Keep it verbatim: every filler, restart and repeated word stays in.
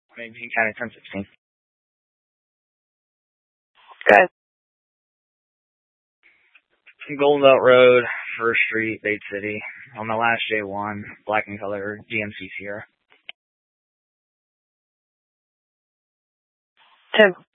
I mean, Bean County, ten sixteen. Good. Golden Belt Road, First Street, Dade City. On the last J one, black and color, G M C Sierra. Tim.